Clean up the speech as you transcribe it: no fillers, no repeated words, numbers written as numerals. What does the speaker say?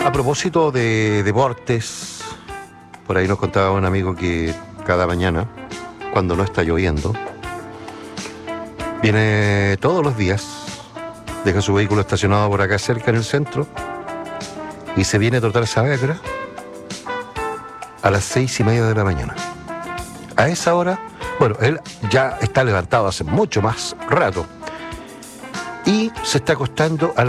A propósito de deportes, por ahí nos contaba un amigo que cada mañana, cuando no está lloviendo, viene todos los días, deja su vehículo estacionado por acá cerca en el centro y se viene a trotar Saavedra a las 6:30 de la mañana. A esa hora, bueno, él ya está levantado hace mucho más rato y se está acostando a